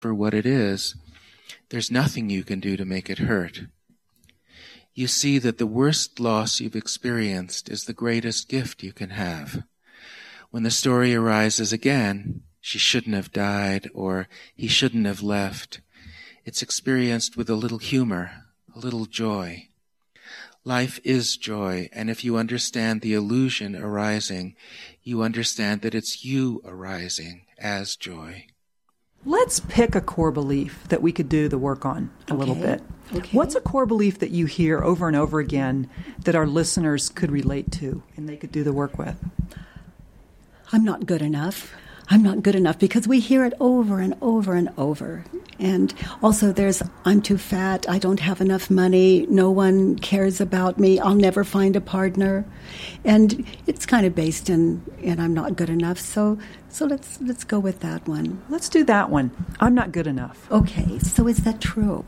for what it is, there's nothing you can do to make it hurt. You see that the worst loss you've experienced is the greatest gift you can have. When the story arises again, she shouldn't have died, or he shouldn't have left, it's experienced with a little humor, a little joy. Life is joy, and if you understand the illusion arising, you understand that it's you arising as joy. Let's pick a core belief that we could do the work on a little bit. Okay. What's a core belief that you hear over and over again that our listeners could relate to and they could do the work with? I'm not good enough. I'm not good enough, because we hear it over and over and over. And also there's, I'm too fat, I don't have enough money, no one cares about me, I'll never find a partner. And it's kind of based in I'm not good enough. So let's go with that one. Let's do that one. I'm not good enough. Okay, so is that true?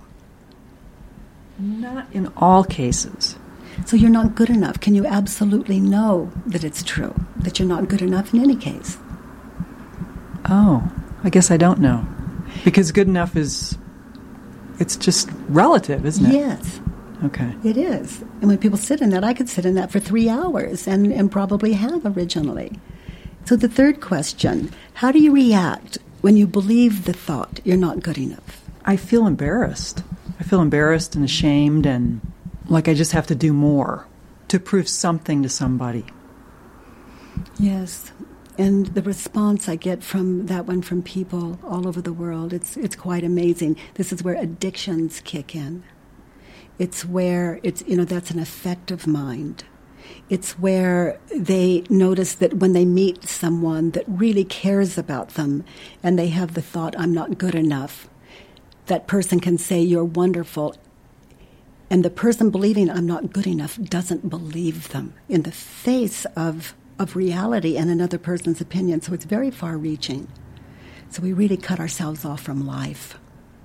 Not in all cases. So you're not good enough. Can you absolutely know that it's true, that you're not good enough in any case? Oh, I guess I don't know. Because good enough it's just relative, isn't it? Yes. Okay. It is. And when people sit in that, I could sit in that for 3 hours and probably have originally. So the third question, how do you react when you believe the thought you're not good enough? I feel embarrassed. I feel embarrassed and ashamed and like I just have to do more to prove something to somebody. Yes. And the response I get from that one from people all over the world, it's quite amazing. This is where addictions kick in. It's where that's an effect of mind. It's where they notice that when they meet someone that really cares about them and they have the thought, I'm not good enough, that person can say, you're wonderful. And the person believing I'm not good enough doesn't believe them in the face of reality and another person's opinion. So it's very far-reaching. So we really cut ourselves off from life.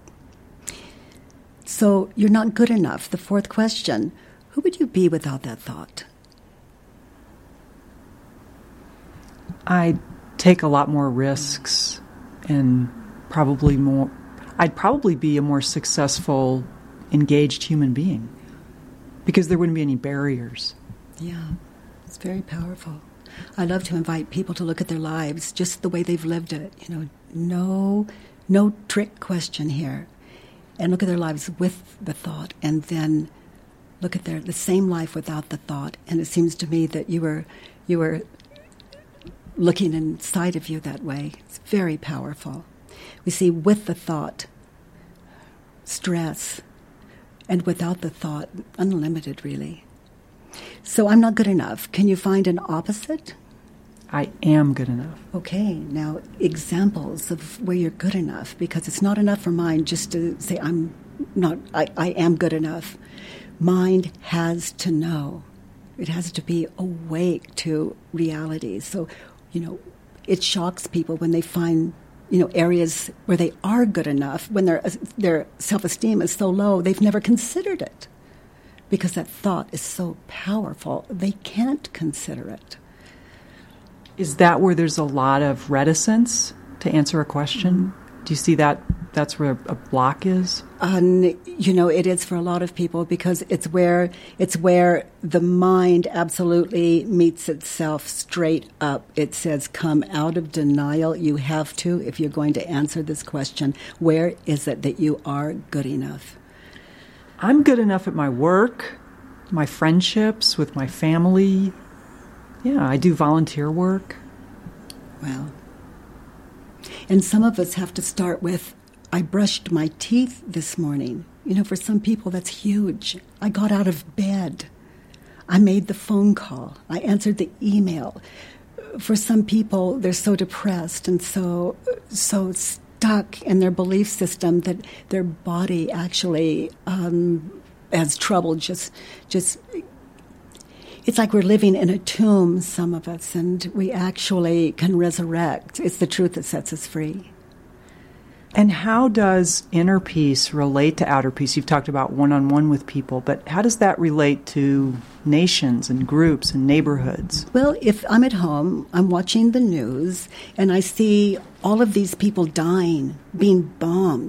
So you're not good enough. The fourth question, who would you be without that thought? I'd take a lot more risks and I'd probably be a more successful, engaged human being because there wouldn't be any barriers. Yeah, it's very powerful. I love to invite people to look at their lives just the way they've lived it. No trick question here. And look at their lives with the thought, and then look at the same life without the thought. And it seems to me that you were looking inside of you that way. It's very powerful. We see with the thought, stress, and without the thought, unlimited, really. So I'm not good enough. Can you find an opposite? I am good enough. Okay, now examples of where you're good enough, because it's not enough for mind just to say I am good enough. Mind has to know. It has to be awake to reality. So, it shocks people when they find, areas where they are good enough, when their self-esteem is so low, they've never considered it. Because that thought is so powerful, they can't consider it. Is that where there's a lot of reticence to answer a question? Mm-hmm. Do you see that that's where a block is? It is for a lot of people because it's where the mind absolutely meets itself straight up. It says, come out of denial. You have to, if you're going to answer this question, where is it that you are good enough? I'm good enough at my work, my friendships, with my family. Yeah, I do volunteer work. Well, and some of us have to start with, I brushed my teeth this morning. For some people, that's huge. I got out of bed. I made the phone call. I answered the email. For some people, they're so depressed and so stuck in their belief system that their body actually has trouble just it's like we're living in a tomb, some of us, and we actually can resurrect. It's the truth that sets us free. And how does inner peace relate to outer peace? You've talked about one-on-one with people, but how does that relate to nations and groups and neighborhoods? Well, if I'm at home, I'm watching the news, and I see all of these people dying, being bombed,